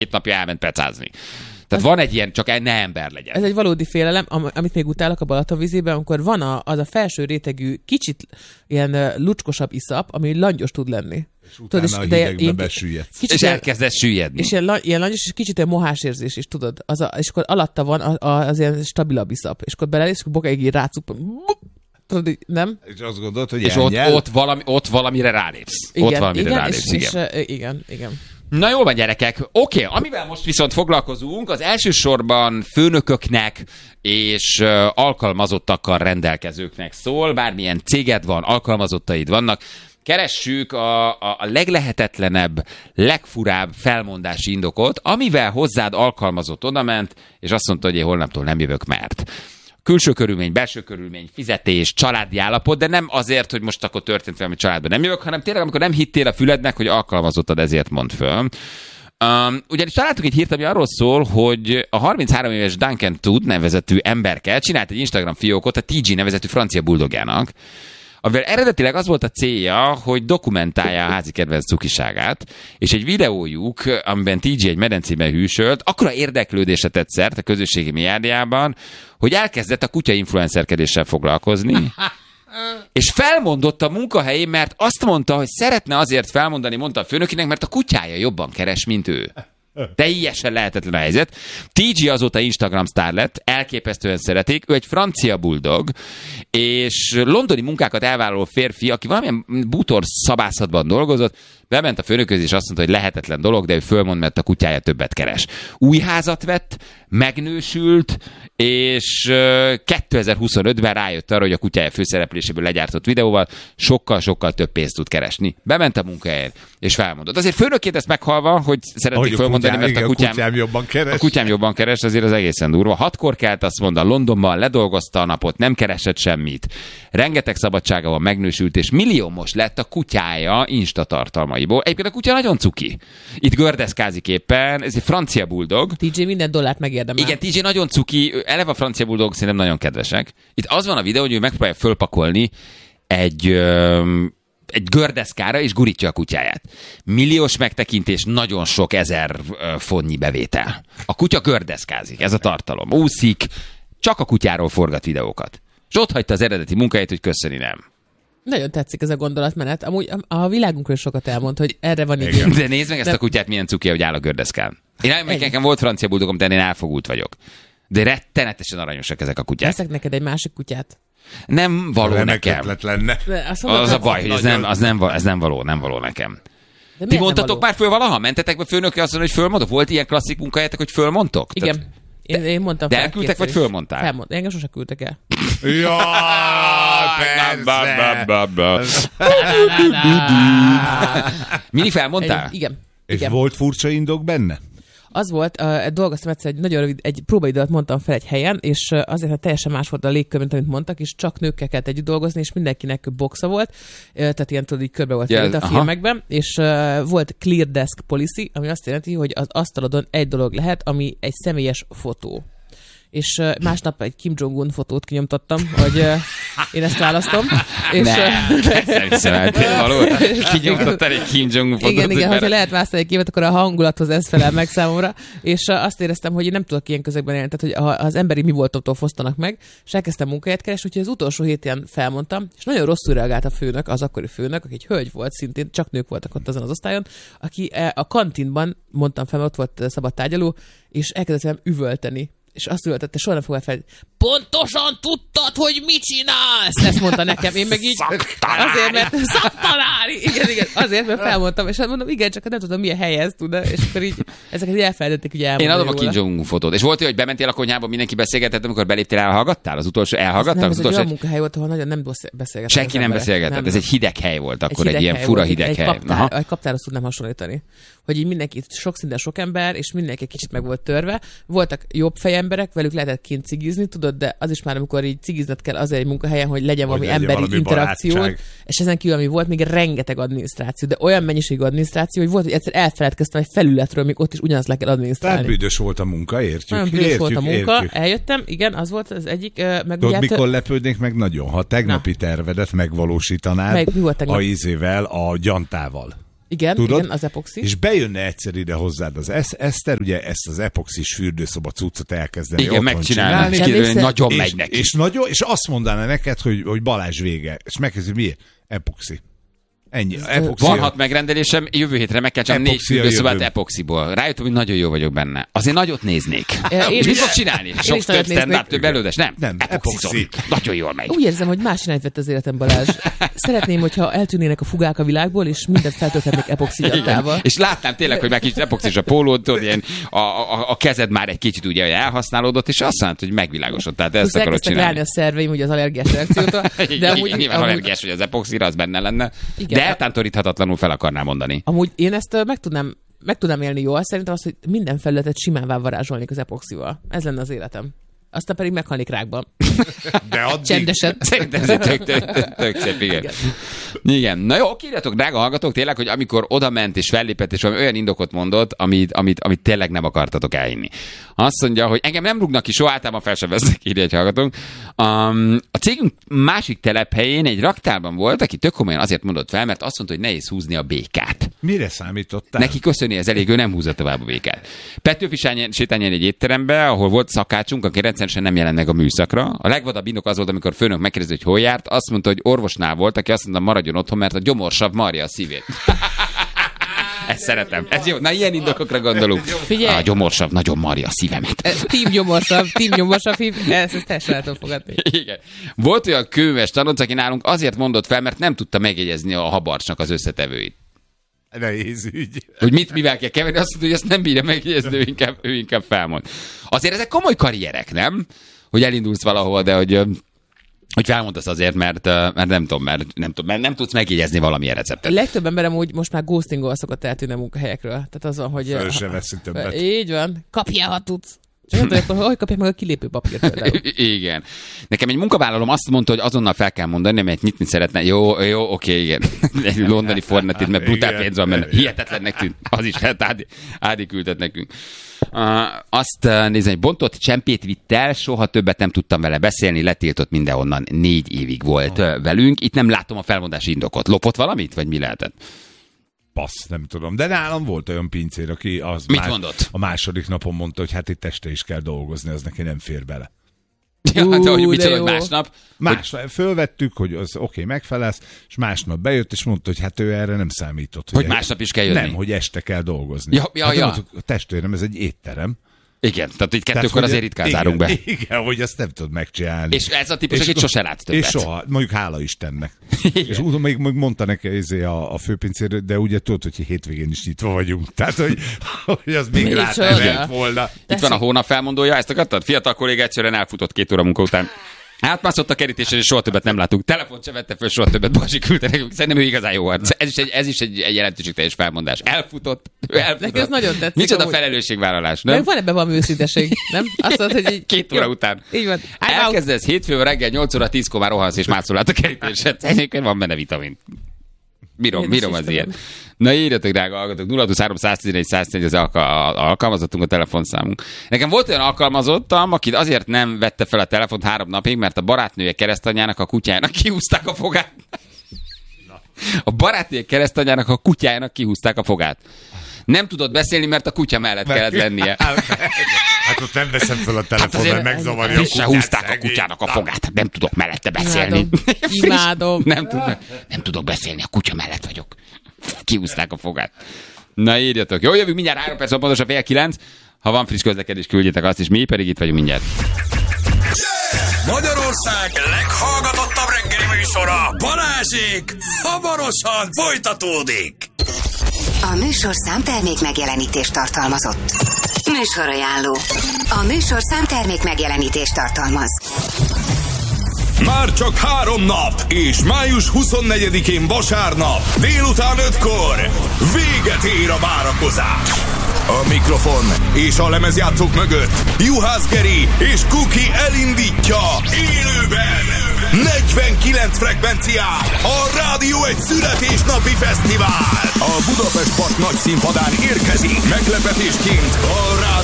napja elment pecázni. Tehát van egy ilyen, csak ne ember legyen. Ez egy valódi félelem, amit még utálok a Balatonvízében, amikor van az a felső rétegű, kicsit ilyen lucskosabb iszap, ami langyos tud lenni. És utána tudod, a hidegbe besüllyedsz. És elkezdesz süllyedni. És ilyen langyos, és kicsit olyan mohásérzés is, tudod. És akkor alatta van az ilyen stabilabb iszap. És akkor belelész, és akkor bokáig így rácup. Tudod, nem? És azt gondolod, hogy és ott valamire rálépsz. Igen, ott valamire rálépsz, igen. Na jól van, gyerekek. Oké, amivel most viszont foglalkozunk, az elsősorban főnököknek és alkalmazottakkal rendelkezőknek szól. Bármilyen céged van, alkalmazottaid vannak. Keressük a leglehetetlenebb, legfurább felmondási indokot, amivel hozzád alkalmazott odament, és azt mondta, hogy én holnaptól nem jövök, mert... Külső körülmény, belső körülmény, fizetés, családi állapot, de nem azért, hogy most akkor történt valami családban nem jövök, hanem tényleg, amikor nem hittél a fülednek, hogy alkalmazottad, ezért mond föl. Ugyanis találtuk egy hírt, ami arról szól, hogy a 33 éves Duncan Todd nevezetű emberke csinált egy Instagram fiókot a TG nevezetű francia buldogjának, amivel eredetileg az volt a célja, hogy dokumentálja a házi kedvenc cukiságát, és egy videójuk, amiben TG egy medencében hűsölt, akkora érdeklődésre tett szert a közösségi médiában, hogy elkezdett a kutya influencerkedéssel foglalkozni, és felmondott a munkahelyén, mert azt mondta, hogy szeretne azért felmondani, mondta a főnökének, mert a kutyája jobban keres, mint ő. Teljesen lehetetlen a helyzet. TG azóta Instagram sztár lett, elképesztően szeretik, ő egy francia buldog, és londoni munkákat elvállaló férfi, aki valamilyen bútor szabászatban dolgozott, bement a főnökhöz, és azt mondta, hogy lehetetlen dolog, de ő fölmond, mert a kutyája többet keres. Új házat vett, megnősült, és 2025-ben rájött arra, hogy a kutyája főszerepléséből legyártott videóval sokkal-sokkal több pénzt tud keresni. Bement a munkahelyén, és felmondott. Azért főnökként ezt meghalva, hogy szeretnék fölmondani, mert a kutyám jobban keres, azért az egészen durva. 6-kor kelt, azt mondta, Londonban ledolgozta a napot, nem keresett semmit. Rengeteg szabadsága van, megnősült, és milliómos lett a kutyája Insta tartalmaiból. Egyébként a kutya nagyon cuki. Itt gördeszkázik éppen, ez egy francia buldog. TJ minden dollárt megérdemel. Igen, TJ nagyon cuki, eleve a francia buldogok szerintem nagyon kedvesek. Itt az van a videó, hogy ő megpróbálja fölpakolni egy gördeszkára, és gurítja a kutyáját. Milliós megtekintés, nagyon sok 1000 fontnyi bevétel. A kutya gördeszkázik, ez a tartalom. Úszik, csak a kutyáról forgat videókat. És ott hagyta az eredeti munkáját, hogy köszöni nem. Nagyon tetszik ez a gondolatmenet. Amúgy a világunkról sokat elmond, hogy erre van igény. De nézd meg ezt a kutyát, milyen cuki, hogy áll a gördeszkán. Nekem volt francia buldogom, de én elfogult vagyok. De rettenetesen aranyosak ezek a kutyák. Veszek neked egy másik kutyát. Nem való nekem. Lenne. Az a baj, hogy ez nem való nekem. Ti mondtatok már föl valaha? Mentetek be főnökre azt mondani, hogy fölmondok? Volt ilyen klasszik munkahelyetek, hogy fölmondtok? Igen. Én mondtam de elküldtek, vagy fölmondták? Engem sose küldtek el. Mindig felmondtál? Igen. És volt furcsa indok benne? Az volt, dolgoztam egyszer, egy nagyon rövid, egy próbaidőt mondtam fel egy helyen, és azért, mert teljesen más volt a légkör, mint amit mondtak, és csak nőkkel kellett együtt dolgozni, és mindenkinek boxa volt, tehát ilyen tudod, így körbe volt a filmekben, és volt clear desk policy, ami azt jelenti, hogy az asztalodon egy dolog lehet, ami egy személyes fotó. És másnap egy Kim Jong-un fotót kinyomtattam, hogy én ezt választom. És kinyomtattál egy Kim Jong-un fotót. Igen, hogyha lehet választani egy képet, akkor a hangulathoz ez felel meg számomra. És azt éreztem, hogy én nem tudok ilyen közegben élni, tehát hogy az emberi mi voltoktól fosztanak meg, és elkezdtem munkahelyet keresni, úgyhogy az utolsó héten felmondtam, és nagyon rosszul reagált a főnök, az akkori főnök, aki egy hölgy volt szintén, csak nők voltak ott azon az osztályon, aki a kantinban, mondtam fel, ott volt szabad tárgyaló, és elkezdtem üvölteni. És azt ültette, soha nem fogom fel. Pontosan tudtad, hogy mit csinálsz? Ezt mondta nekem, én meg így. Azért, mert szaktanári. Igen, azért, mert felmondtam, és mondom, igen, csak nem tudom, milyen helyez tud, és akkor így ezeket így elfelejtették, ugye elmondani. Én adom a Kim Jong-un fotót. És volt, hogy bementél a konyhába, mindenki beszélgetett, amikor beléptél, elhallgattál? Az utolsó elhallgattak? Nem, ez egy olyan munkahely volt, ahol nagyon nem beszélgetett. Senki nem beszélgetett. Ez egy hideg hely volt akkor, egy ilyen fura hideg hely. Egy kaptárhoz tudnám hasonlítani. Hogy így mindenki, sok szinten sok ember, és mindenki kicsit meg volt törve. Voltak jobb fejemberek, velük lehetett kint cigizni, tudod, de az is már, amikor így cigizned kell azért egy munkahelyen, hogy legyen valami emberi interakció, és ezen kívül, ami volt, még rengeteg adminisztráció, de olyan mennyiségű adminisztráció, hogy volt, hogy egyszer elfeledkeztem egy felületről, még ott is ugyanazt le kell adminisztrálni. Tehát büdös volt a munka, értjük. Nagyon büdös volt a munka, eljöttem, igen, az volt az egyik. Tudod, mikor lepődnék meg nagyon, ha tegnapi tervedet megvalósítanád a izével, a gyantával. Igen, tudod? Igen, az epoxi. És bejönne egyszer ide hozzád az Eszter, ugye ezt az epoxis fürdőszoba cuccot elkezdeni. Igen, megcsinálni. Nagyon megy neki. És azt mondaná neked, hogy Balázs vége. És megkezdő, miért? Epoxi. Ennyi. Van 6 megrendelésem, jövő hétre meg kell csak 4 fürdőszobát epoxiból. Rájöttem, hogy nagyon jó vagyok benne. Azért nagyot néznék. És mit fog csinálni? Sok több stand-up, több előadást? Nem. Epoxi. Nagyon jól megy. Úgy érzem, hogy más irányt vett az életem, Balázs. Szeretném, hogyha eltűnnének a fugák a világból, és mindent feltölthetnék epoxidatával. És látnám tényleg, hogy már kicsit epoxis a pólód, ilyen a kezed már egy kicsit ugye elhasználódott, és azt mondta, hogy megvilágosodott. Tehát ezt akarod csinálni. A szerveim ugye az allergiás reakciótól. De amúgy nyilván allergiás, hogy az epoxira az benne lenne. De eltántoríthatatlanul fel akarnám mondani. Amúgy én ezt meg tudnám élni jól. Szerintem az, hogy minden felületet simán varázsolnék az epoxival. Ez lenne az életem. Aztán pedig meghalnék rákban. De addig... Csendesen. Szerintem ez tök szép, igen. Na jó, írjatok, drága hallgatók, tényleg, hogy amikor oda ment és fellépett, és olyan indokot mondott, amit tényleg nem akartatok elhinni. Azt mondja, hogy engem nem rúgnak ki, soha általában fel sem vesznek, írja egy hallgatónk. A cégünk másik telephelyén egy raktárban volt, aki tök komolyan azért mondott fel, mert azt mondta, hogy nehéz húzni a békát. Mire számítottál? Neki köszöni, ez elég, ő nem húzza tovább a békát. Petőfi sétálni egy étterembe, ahol volt szakácsunk, aki rendszeresen nem jelent meg a műszakra. A legvadabb indok az volt, amikor főnök megkérdezi, hogy hol járt, azt mondta, hogy orvosnál volt, aki azt mondta, maradjon otthon, mert a gyomorsav marja a szívét. Ezt szeretem. Ez jó. Na, ilyen indokokra gondolunk. Figyelj. A gyomorsav nagyon marja a szívemet. Team gyomorsav hív. Ezt teljesen el tudom fogadni. Igen. Volt olyan kőműves tanonc, aki nálunk azért mondott fel, mert nem tudta megjegyezni a habarcsnak az összetevőit. Nehéz ügy. Hogy mivel kell keverni, azt mondta, hogy ezt nem bírja megjegyezni, ő inkább felmond. Azért ezek komoly karrierek, nem? Hogy elindulsz valahol, de hogy felmondasz azért, mert nem tudom, mert nem tudsz megjegyezni valamilyen receptet. A legtöbb emberem úgy most már ghostingol szokott eltűnni a munkahelyekről. Tehát azon, hogy... Föl se veszi többet. Így van. Kapjál, ha tudsz. Csak nem tudom, hogy kapják meg a kilépő papírt például. Igen. Nekem egy munkavállalom azt mondta, hogy azonnal fel kell mondani, mert nyitni szeretne. Jó, oké, igen. Egy londoni Fornetit, mert brutál pénz van benne. Hihetetlennek tűnt. Az is, hát Ádi küldött nekünk. Azt nézem, hogy bontott csempét vitt el, soha többet nem tudtam vele beszélni, letiltott mindenhonnan. 4 évig volt velünk. Itt nem látom a felmondási indokot. Lopott valamit, vagy mi lehetett? Passz, nem tudom. De nálam volt olyan pincér, aki az mondott? A második napon mondta, hogy hát itt este is kell dolgozni, az neki nem fér bele. Ja, de hogy mit mondod, másnap? Fölvettük, hogy az oké, megfelelsz, és másnap bejött, és mondta, hogy hát ő erre nem számított. Hogy másnap is kell jönni? Nem, hogy este kell dolgozni. Ja. Mondtuk, a testvérem, ez egy étterem. Igen, tehát itt 2-kor azért ritkán zárunk be. Igen, hogy ezt nem tudod megcsinálni. És ez a típus, akit sose látsz többet. És soha, mondjuk hála Istennek. És úgy még mondta neki a főpincér, de ugye tudod, hogy hétvégén is nyitva vagyunk. Tehát, hogy az még lehet volna. Itt van a hónap felmondója, ezt akartad? Fiatal kolléga egyszerűen elfutott 2 óra munka után. Átmászott a kerítésen, és soha többet nem látunk. Telefont se vette föl, soha többet. Balázsi küldte nekünk. Szerintem ő igazán jó arc. Ez is egy jelentőségteljes felmondás. Elfutott. Neki ez nagyon tetszik. Micsoda felelősségvállalás, nem? Van ebben valami őszinteség, nem? Azt mondod, hogy 2 óra után. Így van. Elkezdesz hétfőn reggel 8 óra 10-kor már rohansz és mászol át a kerítéset. Egyébként van benne vitamin. Bírom az ilyen. Na írjatok, drága hallgatók, 023 111 111 az alkalmazottunk, a telefonszámunk. Nekem volt olyan alkalmazottam, aki azért nem vette fel a telefont 3 napig, mert a barátnője keresztanyjának a kutyájának kihúzták a fogát. A barátnője keresztanyjának a kutyájának kihúzták a fogát. Nem tudott beszélni, mert a kutya mellett kellett lennie. Hát ott nem veszem fel a telefon, mert megzavarja a kutyát. Húzták a kutyának a fogát, nem tudok mellette beszélni. Imádom. Nem tudok beszélni, a kutya mellett vagyok. Kihúzták a fogát. Na írjatok. Jó, jövünk mindjárt 3 perc, pontosan 8:30. Ha van friss közlekedés, küldjétek azt is, mi pedig itt vagyunk mindjárt. Magyarország leghallgatottabb reggeli műsora, Balázsék, hamarosan folytatódik. A műsorszám termék megjelenítést tartalmazott. Műsorajánló. A műsorszám termék megjelenítést tartalmaz. Már csak 3 nap, és május 24-én vasárnap, délután 5-kor véget ér a várakozás. A mikrofon és a lemezjátszók mögött Juhász Geri és Kuki elindítja élőben 49 frekvencián a Rádió egy születésnapi fesztivál. A Budapest Park nagy színpadán érkezik meglepetésként a Rádió